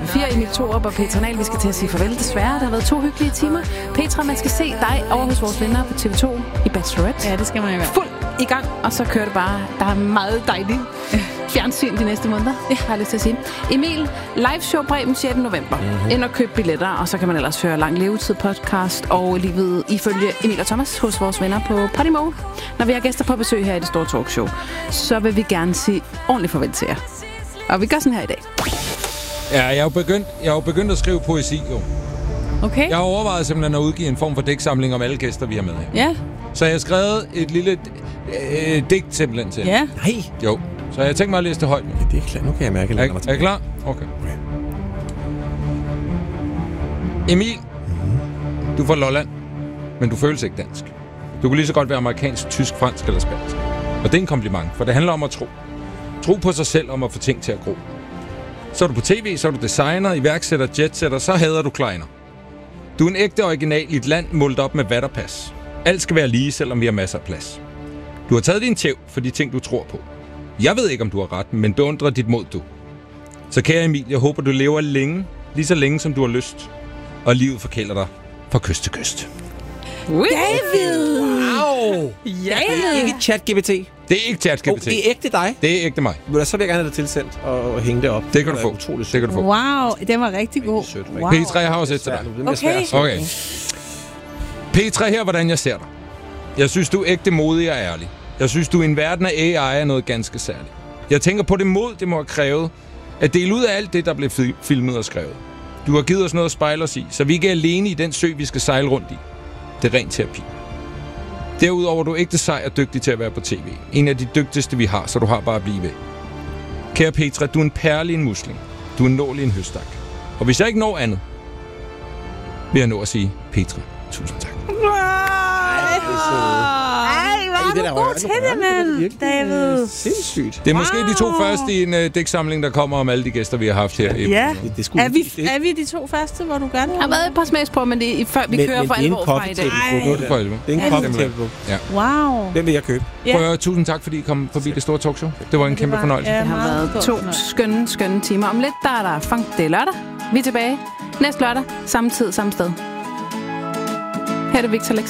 4, Emil Thorup og Petra Nahl. Vi skal til at sige farvel, desværre. Der har været 2 hyggelige timer. Petra, man skal se dig over hos vores venner på TV2 i Bachelorette. Ja, det skal man jo være. Fuld i gang, og så kører det bare. Der er meget dejligt fjernsyn de næste måneder. Det har jeg lyst til at sige. Emil, live show Bremen 6. november. Ind og køb billetter, og så kan man ellers høre Lang Levetid podcast og livet ifølge Emil og Thomas hos vores venner på Podimo. Når vi har gæster på besøg her i det store talkshow, så vil vi gerne sige ordentligt farvel til jer. Og vi gør sådan her i dag. Ja, jeg er jo begyndt at skrive poesi, jo. Okay. Jeg har overvejet simpelthen at udgive en form for digtsamling om alle gæster, vi har med her. Ja. Så jeg har skrevet et lille digt simpelthen til. Ja. Nej. Jo. Så jeg tænker mig at læse det højt. Det er klart. Nu kan jeg mærke, at Er I klar? Okay. Emil, du er fra Lolland, men du føles ikke dansk. Du kunne lige så godt være amerikansk, tysk, fransk eller spansk. Og det er en kompliment, for det handler om at tro. Tro på sig selv, om at få ting til at gro. Så er du på tv, så er du designer, iværksætter, jetsetter, så hader du kleiner. Du er en ægte original i et land målt op med vatterpas. Alt skal være lige, selvom vi har masser af plads. Du har taget din tæv for de ting, du tror på. Jeg ved ikke, om du har ret, men beundrer dit mod, du. Så kære Emil, jeg håber, du lever længe, lige så længe, som du har lyst. Og livet forkælder dig fra kyst til kyst. David! Wow! Ja. Det er ikke ChatGPT. Det er ikke ChatGPT. Det er ægte dig. Det er ægte mig. Så vil jeg gerne have det tilsendt og hænge det op. Det kan du få. Utroligt Det kan du få. Wow, den var rigtig god. Wow. P3 har også et til dig. Okay. Okay. P3 her, hvordan jeg ser dig. Jeg synes, du er ægte modig og ærlig. Jeg synes, du i en verden af AI er noget ganske særligt. Jeg tænker på det mod, det må have krævet, at dele ud af alt det, der blev filmet og skrevet. Du har givet os noget at spejle os i, så vi ikke er alene i den sø, vi skal sejle rundt i. Det er ren terapi. Derudover er du ægte sej og dygtig til at være på tv. En af de dygtigste, vi har, så du har bare at blive ved. Kære Petra, du er en perle i en musling. Du er en nål i en høstak. Og hvis jeg ikke når andet, vil jeg nå at sige, Petra, tusind tak. Ej, hvor er du god til det, mand, David. Sindssygt. Det er måske de 2 første i en digtsamling, der kommer om alle de gæster, vi har haft her. Ja. Det Er vi de 2 første, hvor du gør det? Der har været et par smags på, men det er før vi kører for alvor fra i dag. Nu er det for alvor. Det er en cocktailbog. Ja. Wow. Den vil jeg købe. Ja. Prøv at høre, tusind tak, fordi I kom forbi det store talkshow. Det var en kæmpe fornøjelse. Det har været 2 skønne timer. Om lidt, der er der funk. Det er lørdag. Vi er tilbage næste lørdag. Samme tid, samme sted. Her er det Victor Lex.